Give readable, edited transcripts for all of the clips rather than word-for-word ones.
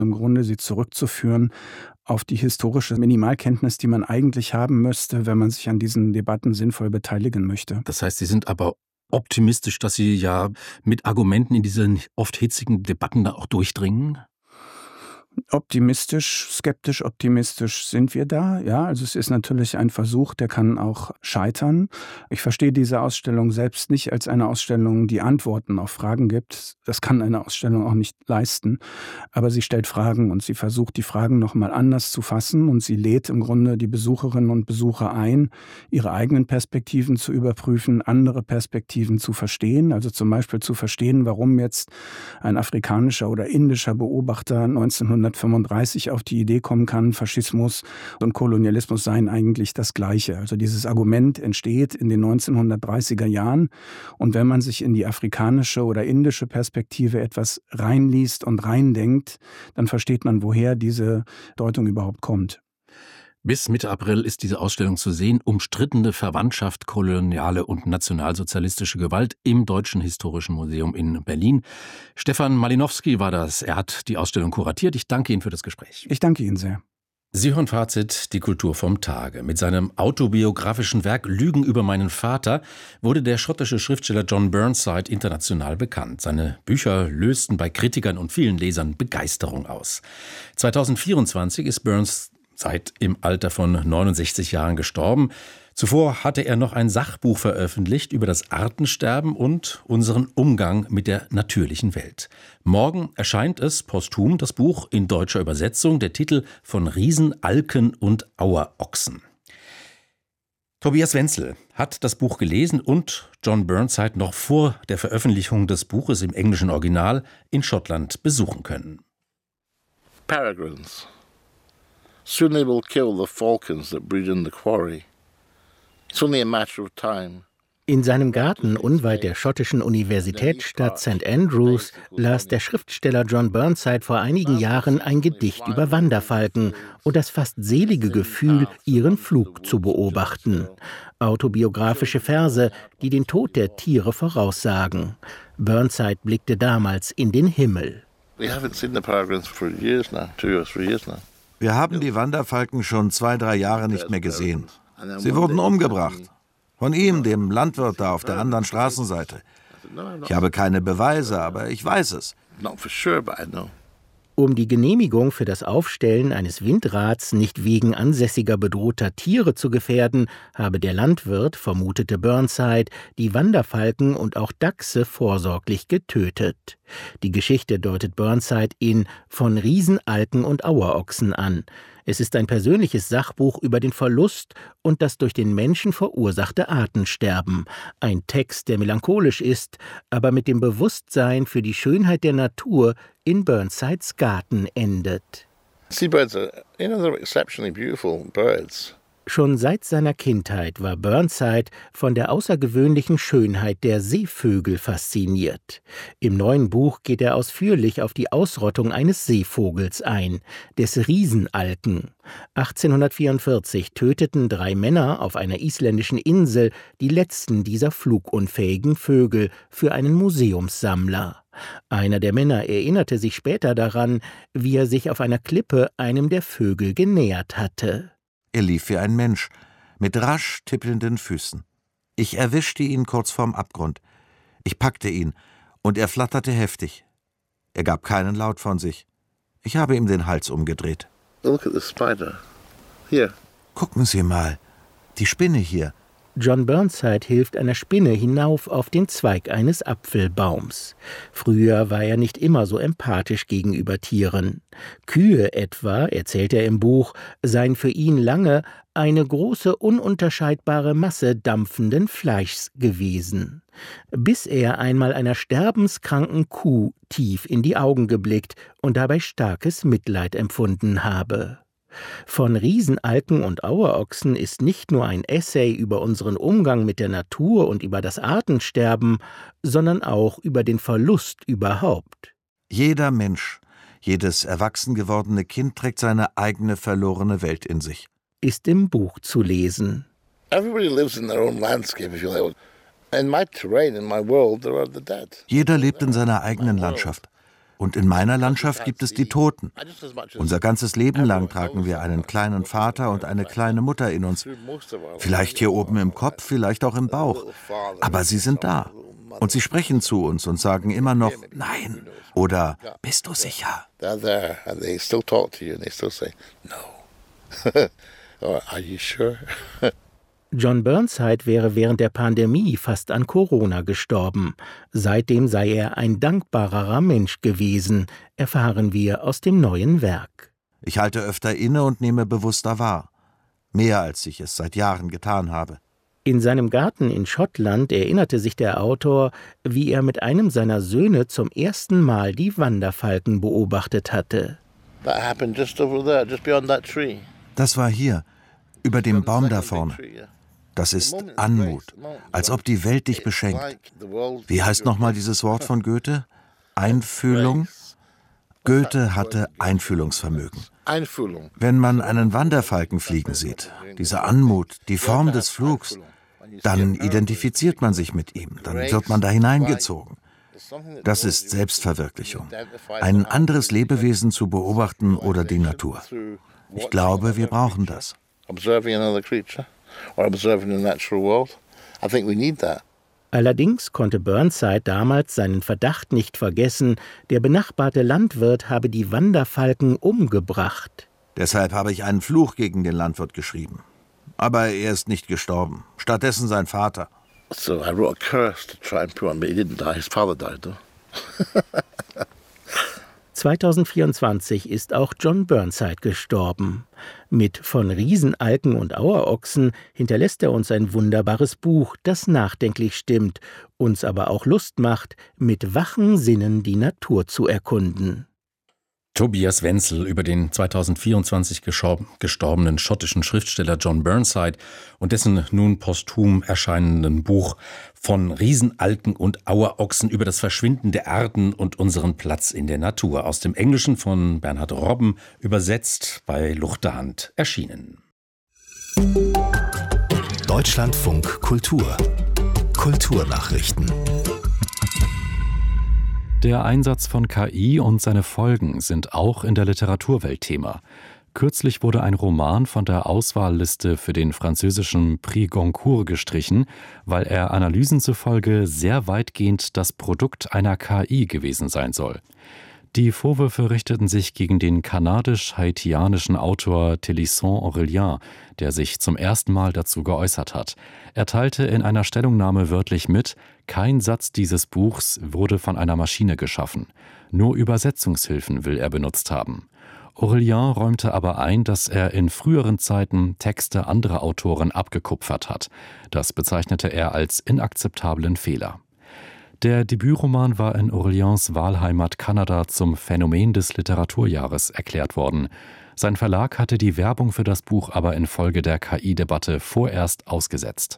im Grunde sie zurückzuführen auf die historische Minimalkenntnis, die man eigentlich haben müsste, wenn man sich an diesen Debatten sinnvoll beteiligen möchte. Das heißt, Sie sind aber optimistisch, dass Sie ja mit Argumenten in diesen oft hitzigen Debatten da auch durchdringen? Skeptisch optimistisch sind wir da. Ja, also es ist natürlich ein Versuch, der kann auch scheitern. Ich verstehe diese Ausstellung selbst nicht als eine Ausstellung, die Antworten auf Fragen gibt. Das kann eine Ausstellung auch nicht leisten. Aber sie stellt Fragen und sie versucht, die Fragen noch mal anders zu fassen. Und sie lädt im Grunde die Besucherinnen und Besucher ein, ihre eigenen Perspektiven zu überprüfen, andere Perspektiven zu verstehen. Also zum Beispiel zu verstehen, warum jetzt ein afrikanischer oder indischer Beobachter 1935 auf die Idee kommen kann, Faschismus und Kolonialismus seien eigentlich das Gleiche. Also dieses Argument entsteht in den 1930er Jahren. Und wenn man sich in die afrikanische oder indische Perspektive etwas reinliest und reindenkt, dann versteht man, woher diese Deutung überhaupt kommt. Bis Mitte April ist diese Ausstellung zu sehen. Umstrittene Verwandtschaft, koloniale und nationalsozialistische Gewalt im Deutschen Historischen Museum in Berlin. Stefan Malinowski war das. Er hat die Ausstellung kuratiert. Ich danke Ihnen für das Gespräch. Ich danke Ihnen sehr. Sie hören Fazit, die Kultur vom Tage. Mit seinem autobiografischen Werk Lügen über meinen Vater wurde der schottische Schriftsteller John Burnside international bekannt. Seine Bücher lösten bei Kritikern und vielen Lesern Begeisterung aus. 2024 ist Burnside im Alter von 69 Jahren gestorben. Zuvor hatte er noch ein Sachbuch veröffentlicht über das Artensterben und unseren Umgang mit der natürlichen Welt. Morgen erscheint es posthum, das Buch in deutscher Übersetzung, der Titel von Riesen, Alken und Auerochsen. Tobias Wenzel hat das Buch gelesen und John Burnside noch vor der Veröffentlichung des Buches im englischen Original in Schottland besuchen können. Peregrines. Soon they will kill the falcons that breed in the quarry. It's only a matter of time. In seinem Garten unweit der schottischen Universitätsstadt St. Andrews las der Schriftsteller John Burnside vor einigen Jahren ein Gedicht über Wanderfalken und das fast selige Gefühl, ihren Flug zu beobachten. Autobiografische Verse, die den Tod der Tiere voraussagen. Burnside blickte damals in den Himmel. We haven't seen the peregrines for years now, 2 or 3 years now. Wir haben die Wanderfalken schon 2-3 Jahre nicht mehr gesehen. Sie wurden umgebracht. Von ihm, dem Landwirt da auf der anderen Straßenseite. Ich habe keine Beweise, aber ich weiß es. Um die Genehmigung für das Aufstellen eines Windrads nicht wegen ansässiger bedrohter Tiere zu gefährden, habe der Landwirt, vermutete Burnside, die Wanderfalken und auch Dachse vorsorglich getötet. Die Geschichte deutet Burnside in »Von Riesen, Alken und Auerochsen« an. Es ist ein persönliches Sachbuch über den Verlust und das durch den Menschen verursachte Artensterben. Ein Text, der melancholisch ist, aber mit dem Bewusstsein für die Schönheit der Natur in Burnsides Garten endet. Seabirds are, they're exceptionally beautiful birds. Schon seit seiner Kindheit war Burnside von der außergewöhnlichen Schönheit der Seevögel fasziniert. Im neuen Buch geht er ausführlich auf die Ausrottung eines Seevogels ein, des Riesenalken. 1844 töteten 3 Männer auf einer isländischen Insel die letzten dieser flugunfähigen Vögel für einen Museumssammler. Einer der Männer erinnerte sich später daran, wie er sich auf einer Klippe einem der Vögel genähert hatte. Er lief wie ein Mensch, mit rasch tippelnden Füßen. Ich erwischte ihn kurz vorm Abgrund. Ich packte ihn, und er flatterte heftig. Er gab keinen Laut von sich. Ich habe ihm den Hals umgedreht. Look at the spider. Here. Gucken Sie mal, die Spinne hier. John Burnside hilft einer Spinne hinauf auf den Zweig eines Apfelbaums. Früher war er nicht immer so empathisch gegenüber Tieren. Kühe etwa, erzählt er im Buch, seien für ihn lange eine große, ununterscheidbare Masse dampfenden Fleischs gewesen. Bis er einmal einer sterbenskranken Kuh tief in die Augen geblickt und dabei starkes Mitleid empfunden habe. Von Riesenalken und Auerochsen ist nicht nur ein Essay über unseren Umgang mit der Natur und über das Artensterben, sondern auch über den Verlust überhaupt. Jeder Mensch, jedes erwachsen gewordene Kind trägt seine eigene verlorene Welt in sich. Ist im Buch zu lesen. Jeder lebt in seiner eigenen Landschaft. Und in meiner Landschaft gibt es die Toten. Unser ganzes Leben lang tragen wir einen kleinen Vater und eine kleine Mutter in uns. Vielleicht hier oben im Kopf, vielleicht auch im Bauch. Aber sie sind da. Und sie sprechen zu uns und sagen immer noch Nein oder Bist du sicher? Are you sure? John Burnside wäre während der Pandemie fast an Corona gestorben. Seitdem sei er ein dankbarerer Mensch gewesen, erfahren wir aus dem neuen Werk. Ich halte öfter inne und nehme bewusster wahr. Mehr als ich es seit Jahren getan habe. In seinem Garten in Schottland erinnerte sich der Autor, wie er mit einem seiner Söhne zum ersten Mal die Wanderfalken beobachtet hatte. Das war hier, über dem Baum da vorne. Das ist Anmut, als ob die Welt dich beschenkt. Wie heißt nochmal dieses Wort von Goethe? Einfühlung? Goethe hatte Einfühlungsvermögen. Wenn man einen Wanderfalken fliegen sieht, diese Anmut, die Form des Flugs, dann identifiziert man sich mit ihm, dann wird man da hineingezogen. Das ist Selbstverwirklichung. Ein anderes Lebewesen zu beobachten oder die Natur. Ich glaube, wir brauchen das. Allerdings konnte Burnside damals seinen Verdacht nicht vergessen, der benachbarte Landwirt habe die Wanderfalken umgebracht. Deshalb habe ich einen Fluch gegen den Landwirt geschrieben. Aber er ist nicht gestorben. Stattdessen sein Vater. So I wrote a curse to try and prove him, but he didn't die. His father died, though. 2024 ist auch John Burnside gestorben. Mit Von Riesenalken und Auerochsen hinterlässt er uns ein wunderbares Buch, das nachdenklich stimmt, uns aber auch Lust macht, mit wachen Sinnen die Natur zu erkunden. Tobias Wenzel über den 2024 gestorbenen schottischen Schriftsteller John Burnside und dessen nun posthum erscheinenden Buch Von Riesenalken und Auerochsen über das Verschwinden der Arten und unseren Platz in der Natur. Aus dem Englischen von Bernhard Robben, übersetzt bei Luchterhand erschienen. Deutschlandfunk Kultur. Kulturnachrichten. Der Einsatz von KI und seine Folgen sind auch in der Literaturwelt Thema. Kürzlich wurde ein Roman von der Auswahlliste für den französischen Prix Goncourt gestrichen, weil er Analysen zufolge sehr weitgehend das Produkt einer KI gewesen sein soll. Die Vorwürfe richteten sich gegen den kanadisch-haitianischen Autor Télisson Aurélien, der sich zum ersten Mal dazu geäußert hat. Er teilte in einer Stellungnahme wörtlich mit: Kein Satz dieses Buchs wurde von einer Maschine geschaffen. Nur Übersetzungshilfen will er benutzt haben. Aurélien räumte aber ein, dass er in früheren Zeiten Texte anderer Autoren abgekupfert hat. Das bezeichnete er als inakzeptablen Fehler. Der Debütroman war in Aureliens Wahlheimat Kanada zum Phänomen des Literaturjahres erklärt worden. Sein Verlag hatte die Werbung für das Buch aber infolge der KI-Debatte vorerst ausgesetzt.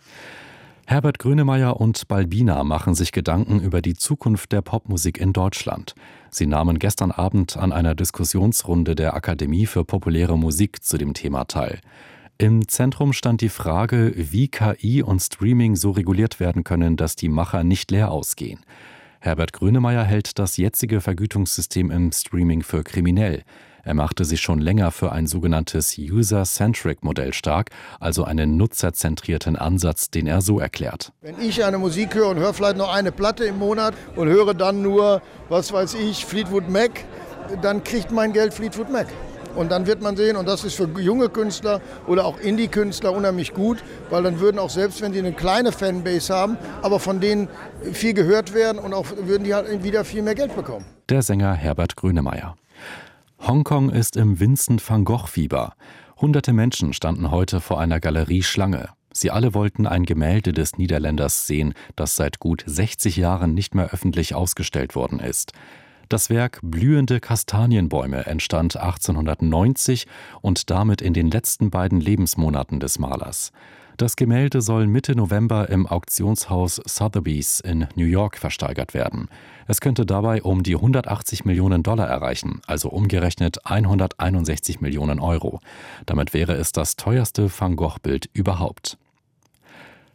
Herbert Grönemeyer und Balbina machen sich Gedanken über die Zukunft der Popmusik in Deutschland. Sie nahmen gestern Abend an einer Diskussionsrunde der Akademie für populäre Musik zu dem Thema teil. Im Zentrum stand die Frage, wie KI und Streaming so reguliert werden können, dass die Macher nicht leer ausgehen. Herbert Grönemeyer hält das jetzige Vergütungssystem im Streaming für kriminell. Er machte sich schon länger für ein sogenanntes User-Centric-Modell stark, also einen nutzerzentrierten Ansatz, den er so erklärt. Wenn ich eine Musik höre und höre vielleicht noch eine Platte im Monat und höre dann nur, was weiß ich, Fleetwood Mac, dann kriegt mein Geld Fleetwood Mac. Und dann wird man sehen, und das ist für junge Künstler oder auch Indie-Künstler unheimlich gut, weil dann würden auch, selbst wenn die eine kleine Fanbase haben, aber von denen viel gehört werden und auch würden die halt wieder viel mehr Geld bekommen. Der Sänger Herbert Grönemeyer. Hongkong ist im Vincent-van-Gogh-Fieber. Hunderte Menschen standen heute vor einer Galerie Schlange. Sie alle wollten ein Gemälde des Niederländers sehen, das seit gut 60 Jahren nicht mehr öffentlich ausgestellt worden ist. Das Werk Blühende Kastanienbäume entstand 1890 und damit in den letzten beiden Lebensmonaten des Malers. Das Gemälde soll Mitte November im Auktionshaus Sotheby's in New York versteigert werden. Es könnte dabei um die $180 Millionen erreichen, also umgerechnet 161 Millionen Euro. Damit wäre es das teuerste Van Gogh-Bild überhaupt.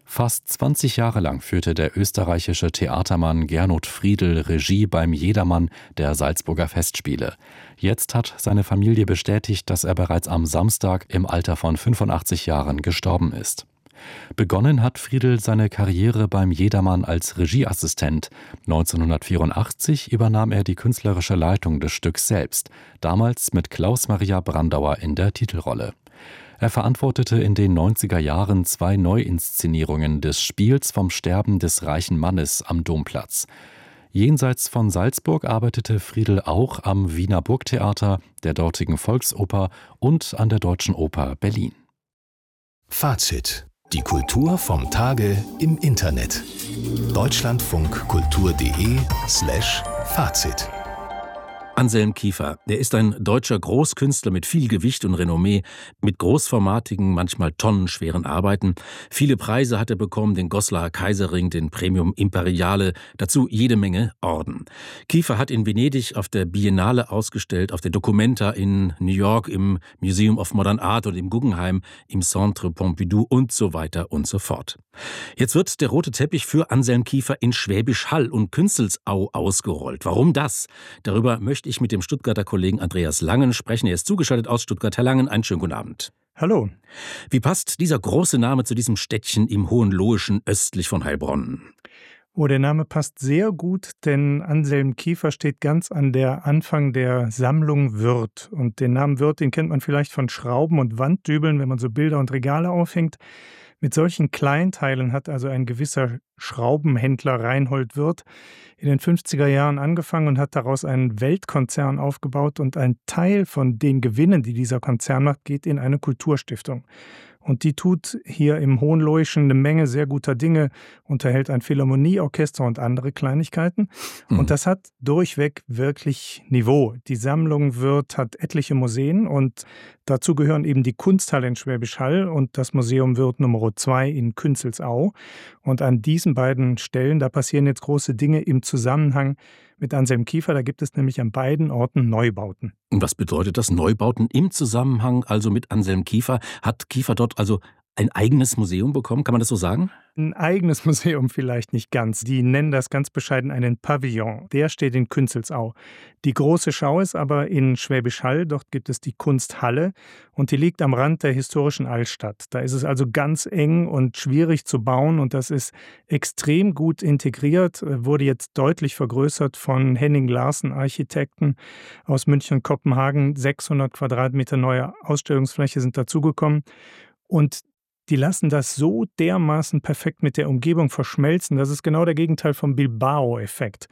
Fast 20 Jahre lang führte der österreichische Theatermann Gernot Friedl Regie beim Jedermann der Salzburger Festspiele. Jetzt hat seine Familie bestätigt, dass er bereits am Samstag im Alter von 85 Jahren gestorben ist. Begonnen hat Friedl seine Karriere beim Jedermann als Regieassistent. 1984 übernahm er die künstlerische Leitung des Stücks selbst, damals mit Klaus-Maria Brandauer in der Titelrolle. Er verantwortete in den 90er Jahren 2 Neuinszenierungen des Spiels vom Sterben des reichen Mannes am Domplatz. Jenseits von Salzburg arbeitete Friedl auch am Wiener Burgtheater, der dortigen Volksoper und an der Deutschen Oper Berlin. Fazit: Die Kultur vom Tage im Internet. deutschlandfunkkultur.de/Fazit. Anselm Kiefer, der ist ein deutscher Großkünstler mit viel Gewicht und Renommee, mit großformatigen, manchmal tonnenschweren Arbeiten. Viele Preise hat er bekommen, den Goslar Kaiserring, den Premium Imperiale, dazu jede Menge Orden. Kiefer hat in Venedig auf der Biennale ausgestellt, auf der Documenta in New York, im Museum of Modern Art und im Guggenheim, im Centre Pompidou und so weiter und so fort. Jetzt wird der rote Teppich für Anselm Kiefer in Schwäbisch Hall und Künzelsau ausgerollt. Warum das? Darüber möchte ich mit dem Stuttgarter Kollegen Andreas Langen sprechen. Er ist zugeschaltet aus Stuttgart. Herr Langen, einen schönen guten Abend. Hallo. Wie passt dieser große Name zu diesem Städtchen im Hohenlohischen östlich von Heilbronn? Oh, der Name passt sehr gut, denn Anselm Kiefer steht ganz an der Anfang der Sammlung Würth. Und den Namen Würth, den kennt man vielleicht von Schrauben und Wanddübeln, wenn man so Bilder und Regale aufhängt. Mit solchen Kleinteilen hat also ein gewisser Schraubenhändler Reinhold Würth in den 50er Jahren angefangen und hat daraus einen Weltkonzern aufgebaut. Und ein Teil von den Gewinnen, die dieser Konzern macht, geht in eine Kulturstiftung. Und die tut hier im Hohenlohischen eine Menge sehr guter Dinge, unterhält ein Philharmonieorchester und andere Kleinigkeiten. Und das hat durchweg wirklich Niveau. Die Sammlung Würth hat etliche Museen und dazu gehören eben die Kunsthalle in Schwäbisch Hall und das Museum Würth Nr. 2 in Künzelsau. Und an diesen beiden Stellen, da passieren jetzt große Dinge im Zusammenhang mit Anselm Kiefer. Da gibt es nämlich an beiden Orten Neubauten. Und was bedeutet das, Neubauten im Zusammenhang also mit Anselm Kiefer? Hat Kiefer dort also ein eigenes Museum bekommen? Kann man das so sagen? Ein eigenes Museum vielleicht nicht ganz. Die nennen das ganz bescheiden einen Pavillon. Der steht in Künzelsau. Die große Schau ist aber in Schwäbisch Hall. Dort gibt es die Kunsthalle und die liegt am Rand der historischen Altstadt. Da ist es also ganz eng und schwierig zu bauen und das ist extrem gut integriert. Wurde jetzt deutlich vergrößert von Henning Larsen, Architekten aus München und Kopenhagen. 600 Quadratmeter neue Ausstellungsfläche sind dazugekommen und die lassen das so dermaßen perfekt mit der Umgebung verschmelzen. Das ist genau der Gegenteil vom Bilbao-Effekt.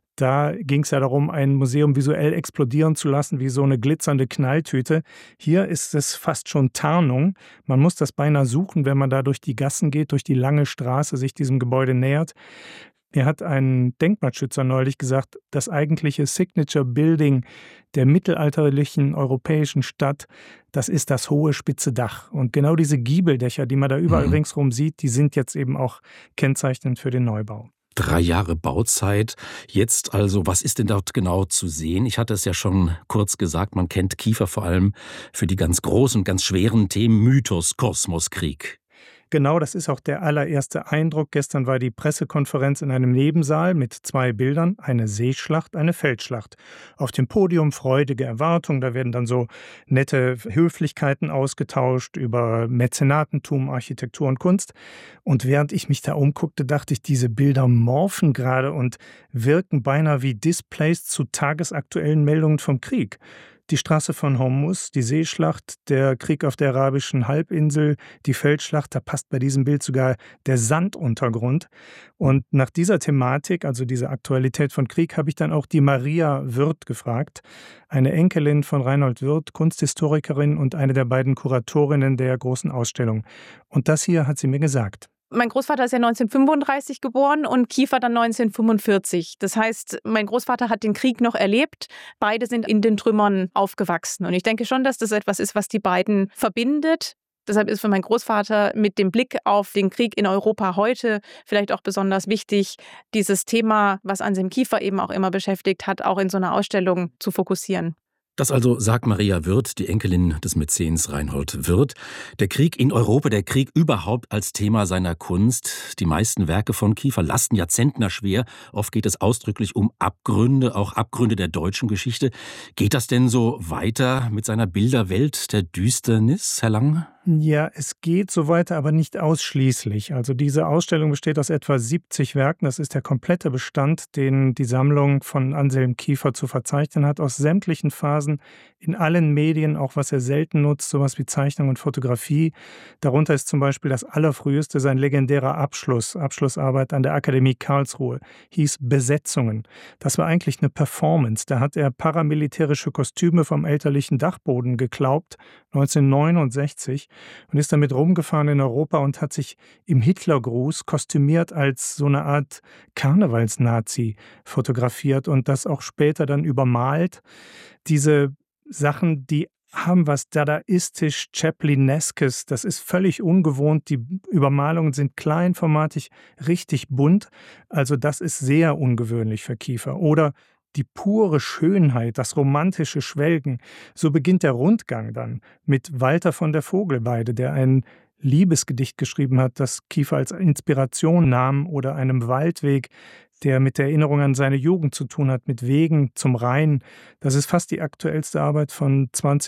Da ging es ja darum, ein Museum visuell explodieren zu lassen, wie so eine glitzernde Knalltüte. Hier ist es fast schon Tarnung. Man muss das beinahe suchen, wenn man da durch die Gassen geht, durch die lange Straße sich diesem Gebäude nähert. Mir hat ein Denkmalschützer neulich gesagt, das eigentliche Signature Building der mittelalterlichen europäischen Stadt, das ist das hohe spitze Dach. Und genau diese Giebeldächer, die man da überall ringsrum sieht, die sind jetzt eben auch kennzeichnend für den Neubau. 3 Jahre Bauzeit. Jetzt also, was ist denn dort genau zu sehen? Ich hatte es ja schon kurz gesagt, man kennt Kiefer vor allem für die ganz großen, ganz schweren Themen Mythos, Kosmos, Krieg. Genau, das ist auch der allererste Eindruck. Gestern war die Pressekonferenz in einem Nebensaal mit 2 Bildern, eine Seeschlacht, eine Feldschlacht. Auf dem Podium freudige Erwartung, da werden dann so nette Höflichkeiten ausgetauscht über Mäzenatentum, Architektur und Kunst. Und während ich mich da umguckte, dachte ich, diese Bilder morphen gerade und wirken beinahe wie Displays zu tagesaktuellen Meldungen vom Krieg. Die Straße von Hormuz, die Seeschlacht, der Krieg auf der arabischen Halbinsel, die Feldschlacht, da passt bei diesem Bild sogar der Sanduntergrund. Und nach dieser Thematik, also dieser Aktualität von Krieg, habe ich dann auch die Maria Würth gefragt, eine Enkelin von Reinhold Würth, Kunsthistorikerin und eine der beiden Kuratorinnen der großen Ausstellung. Und das hier hat sie mir gesagt. Mein Großvater ist ja 1935 geboren und Kiefer dann 1945. Das heißt, mein Großvater hat den Krieg noch erlebt. Beide sind in den Trümmern aufgewachsen. Und ich denke schon, dass das etwas ist, was die beiden verbindet. Deshalb ist für meinen Großvater mit dem Blick auf den Krieg in Europa heute vielleicht auch besonders wichtig, dieses Thema, was Anselm Kiefer eben auch immer beschäftigt hat, auch in so einer Ausstellung zu fokussieren. Das also sagt Maria Wirth, die Enkelin des Mäzens Reinhold Wirth. Der Krieg in Europa, der Krieg überhaupt als Thema seiner Kunst. Die meisten Werke von Kiefer lasten ja zentnerschwer. Oft geht es ausdrücklich um Abgründe, auch Abgründe der deutschen Geschichte. Geht das denn so weiter mit seiner Bilderwelt der Düsternis, Herr Lang? Ja, es geht so weiter, aber nicht ausschließlich. Also diese Ausstellung besteht aus etwa 70 Werken. Das ist der komplette Bestand, den die Sammlung von Anselm Kiefer zu verzeichnen hat, aus sämtlichen Phasen, in allen Medien, auch was er selten nutzt, sowas wie Zeichnung und Fotografie. Darunter ist zum Beispiel das allerfrüheste, sein legendärer Abschlussarbeit an der Akademie Karlsruhe, hieß Besetzungen. Das war eigentlich eine Performance. Da hat er paramilitärische Kostüme vom elterlichen Dachboden geklaubt, 1969, und ist damit rumgefahren in Europa und hat sich im Hitlergruß kostümiert als so eine Art Karnevalsnazi fotografiert und das auch später dann übermalt. Diese Sachen, die haben was dadaistisch Chaplineskes. Das ist völlig ungewohnt. Die Übermalungen sind kleinformatig, richtig bunt. Also das ist sehr ungewöhnlich für Kiefer. Oder die pure Schönheit, das romantische Schwelgen. So beginnt der Rundgang dann mit Walter von der Vogelweide, der ein Liebesgedicht geschrieben hat, das Kiefer als Inspiration nahm, oder einem Waldweg, der mit der Erinnerung an seine Jugend zu tun hat, mit Wegen zum Rhein. Das ist fast die aktuellste Arbeit von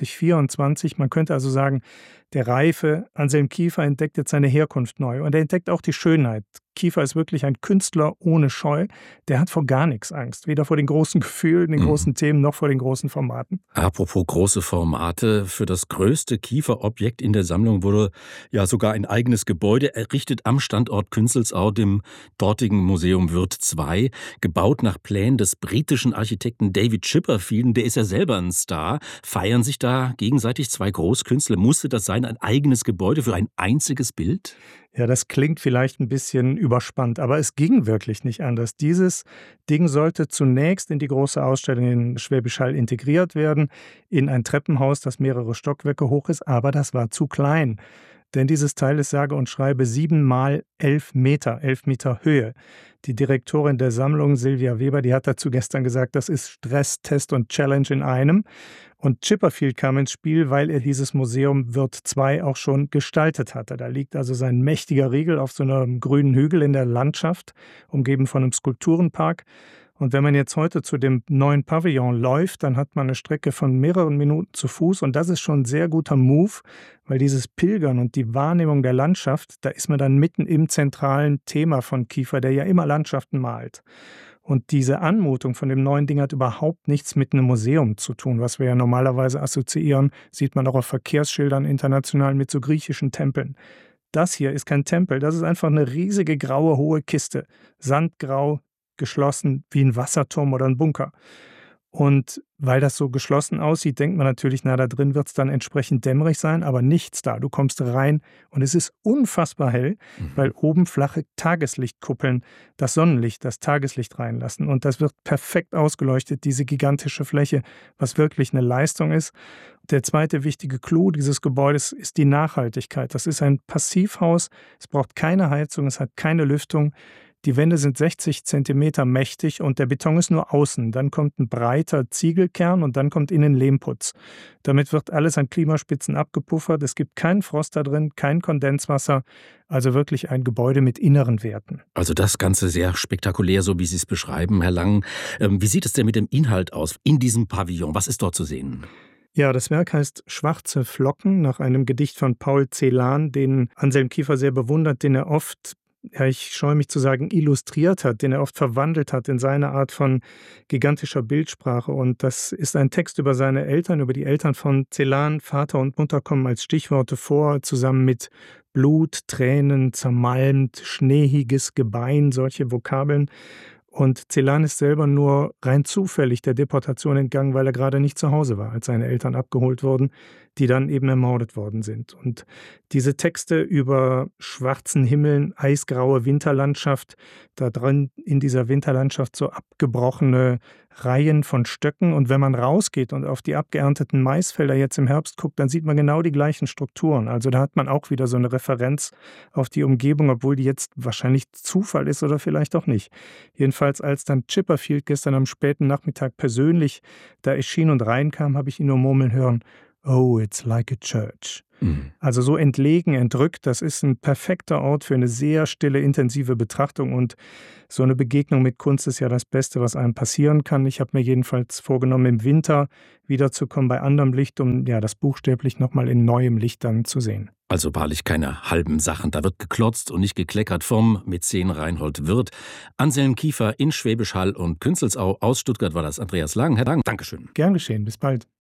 2024. Man könnte also sagen, der reife Anselm Kiefer entdeckt jetzt seine Herkunft neu und er entdeckt auch die Schönheit. Kiefer ist wirklich ein Künstler ohne Scheu. Der hat vor gar nichts Angst. Weder vor den großen Gefühlen, den großen Themen, noch vor den großen Formaten. Apropos große Formate, für das größte Kieferobjekt in der Sammlung wurde ja sogar ein eigenes Gebäude errichtet am Standort Künzelsau, dem dortigen Museum Wirth II, gebaut nach Plänen des britischen Architekten David Chipperfield. Der ist ja selber ein Star. Feiern sich da gegenseitig zwei Großkünstler? Musste das sein, ein eigenes Gebäude für ein einziges Bild? Ja, das klingt vielleicht ein bisschen überspannt, aber es ging wirklich nicht anders. Dieses Ding sollte zunächst in die große Ausstellung in Schwäbisch Hall integriert werden, in ein Treppenhaus, das mehrere Stockwerke hoch ist, aber das war zu klein. Denn dieses Teil ist sage und schreibe 7 mal 11 Meter, 11 Meter Höhe. Die Direktorin der Sammlung, Silvia Weber, die hat dazu gestern gesagt, das ist Stress, Test und Challenge in einem. Und Chipperfield kam ins Spiel, weil er dieses Museum Wirth II auch schon gestaltet hatte. Da liegt also sein mächtiger Riegel auf so einem grünen Hügel in der Landschaft, umgeben von einem Skulpturenpark. Und wenn man jetzt heute zu dem neuen Pavillon läuft, dann hat man eine Strecke von mehreren Minuten zu Fuß. Und das ist schon ein sehr guter Move, weil dieses Pilgern und die Wahrnehmung der Landschaft, da ist man dann mitten im zentralen Thema von Kiefer, der ja immer Landschaften malt. Und diese Anmutung von dem neuen Ding hat überhaupt nichts mit einem Museum zu tun, was wir ja normalerweise assoziieren, sieht man auch auf Verkehrsschildern international mit so griechischen Tempeln. Das hier ist kein Tempel, das ist einfach eine riesige graue hohe Kiste, sandgrau, geschlossen wie ein Wasserturm oder ein Bunker. Und weil das so geschlossen aussieht, denkt man natürlich, na, da drin wird es dann entsprechend dämmerig sein, aber nichts da. Du kommst rein und es ist unfassbar hell, weil oben flache Tageslichtkuppeln das Sonnenlicht, das Tageslicht reinlassen. Und das wird perfekt ausgeleuchtet, diese gigantische Fläche, was wirklich eine Leistung ist. Der zweite wichtige Clou dieses Gebäudes ist die Nachhaltigkeit. Das ist ein Passivhaus, es braucht keine Heizung, es hat keine Lüftung. Die Wände sind 60 Zentimeter mächtig und der Beton ist nur außen. Dann kommt ein breiter Ziegelkern und dann kommt innen Lehmputz. Damit wird alles an Klimaspitzen abgepuffert. Es gibt keinen Frost da drin, kein Kondenswasser. Also wirklich ein Gebäude mit inneren Werten. Also das Ganze sehr spektakulär, so wie Sie es beschreiben, Herr Lang. Wie sieht es denn mit dem Inhalt aus in diesem Pavillon? Was ist dort zu sehen? Ja, das Werk heißt Schwarze Flocken, nach einem Gedicht von Paul Celan, den Anselm Kiefer sehr bewundert, den er oft, ja, ich scheue mich zu sagen, illustriert hat, den er oft verwandelt hat in seine Art von gigantischer Bildsprache. Und das ist ein Text über seine Eltern, über die Eltern von Celan. Vater und Mutter kommen als Stichworte vor, zusammen mit Blut, Tränen, zermalmt, schneehiges Gebein, solche Vokabeln. Und Celan ist selber nur rein zufällig der Deportation entgangen, weil er gerade nicht zu Hause war, als seine Eltern abgeholt wurden, die dann eben ermordet worden sind. Und diese Texte über schwarzen Himmeln, eisgraue Winterlandschaft, da drin in dieser Winterlandschaft so abgebrochene Reihen von Stöcken. Und wenn man rausgeht und auf die abgeernteten Maisfelder jetzt im Herbst guckt, dann sieht man genau die gleichen Strukturen. Also da hat man auch wieder so eine Referenz auf die Umgebung, obwohl die jetzt wahrscheinlich Zufall ist oder vielleicht auch nicht. Jedenfalls, als dann Chipperfield gestern am späten Nachmittag persönlich da erschien und reinkam, habe ich ihn nur murmeln hören: "Oh, it's like a church." Also so entlegen, entrückt, das ist ein perfekter Ort für eine sehr stille, intensive Betrachtung, und so eine Begegnung mit Kunst ist ja das Beste, was einem passieren kann. Ich habe mir jedenfalls vorgenommen, im Winter wiederzukommen bei anderem Licht, um ja das buchstäblich nochmal in neuem Licht dann zu sehen. Also wahrlich keine halben Sachen. Da wird geklotzt und nicht gekleckert vom Mäzen Reinhold Wirth. Anselm Kiefer in Schwäbisch Hall und Künzelsau. Aus Stuttgart war das Andreas Lang. Herr Lang, Dankeschön. Gern geschehen, bis bald.